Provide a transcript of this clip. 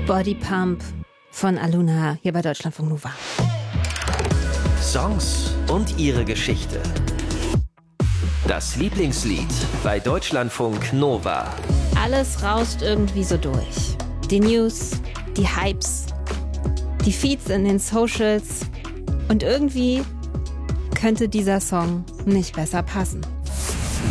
Body Pump von Aluna hier bei Deutschlandfunk Nova. Songs und ihre Geschichte. Das Lieblingslied bei Deutschlandfunk Nova. Alles rauscht irgendwie so durch. Die News, die Hypes, die Feeds in den Socials. Und irgendwie könnte dieser Song nicht besser passen.